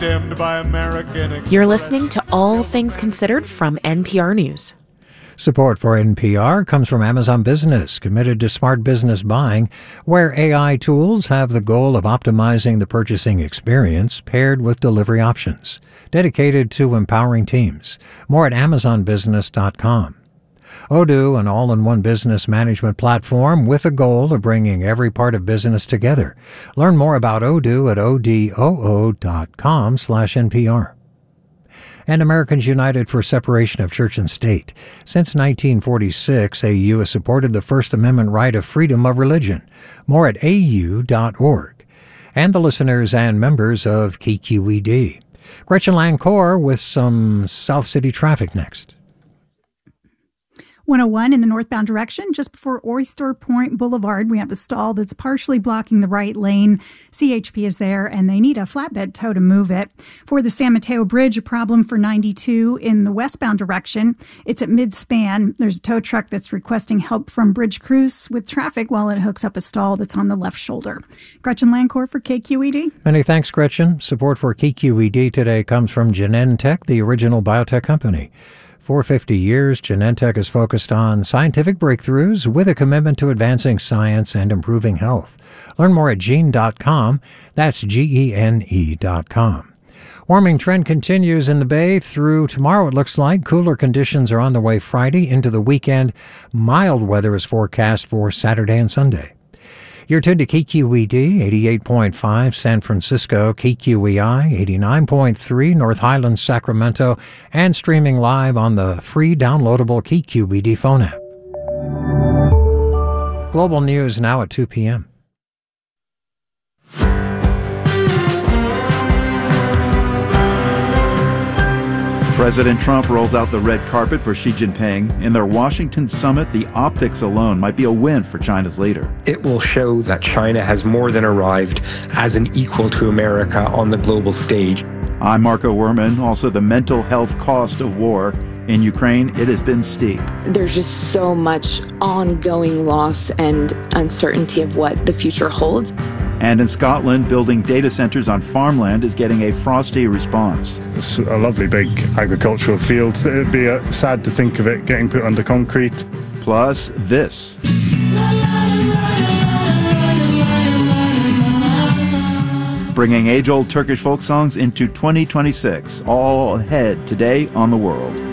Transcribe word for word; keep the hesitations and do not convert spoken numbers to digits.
By American Express. You're listening to All Things Considered from N P R News. Support for N P R comes from Amazon Business, committed to smart business buying, where A I tools have the goal of optimizing the purchasing experience paired with delivery options, dedicated to empowering teams. More at amazon business dot com. Odoo, an all-in-one business management platform with a goal of bringing every part of business together. Learn more about Odoo at odoo dot com slash N P R. And Americans United for Separation of Church and State. Since nineteen forty-six, A U has supported the First Amendment right of freedom of religion. More at A U dot org. And the listeners and members of K Q E D. Gretchen Lancour with some South City traffic next. one oh one in the northbound direction, just before Oyster Point Boulevard, we have a stall that's partially blocking the right lane. C H P is there, and they need a flatbed tow to move it. For the San Mateo Bridge, a problem for ninety-two in the westbound direction. It's at mid-span. There's a tow truck that's requesting help from bridge crews with traffic while it hooks up a stall that's on the left shoulder. Gretchen Lancour for K Q E D. Many thanks, Gretchen. Support for K Q E D today comes from Genentech, the original biotech company. For fifty years, Genentech has focused on scientific breakthroughs with a commitment to advancing science and improving health. Learn more at gene dot com. That's G E N E dot com. Warming trend continues in the Bay through tomorrow, it looks like. Cooler conditions are on the way Friday into the weekend. Mild weather is forecast for Saturday and Sunday. You're tuned to K Q E D, eighty-eight point five San Francisco, K Q E I, eighty-nine point three North Highlands, Sacramento, and streaming live on the free downloadable K Q E D phone app. Global news now at two p.m. President Trump rolls out the red carpet for Xi Jinping. In their Washington summit, the optics alone might be a win for China's leader. It will show that China has more than arrived as an equal to America on the global stage. I'm Marco Werman. Also, the mental health cost of war in Ukraine, it has been steep. There's just so much ongoing loss and uncertainty of what the future holds. And in Scotland, building data centers on farmland is getting a frosty response. It's a lovely big agricultural field. It'd be uh, sad to think of it getting put under concrete. Plus this. Bringing age-old Turkish folk songs into twenty twenty-six. All ahead today on The World.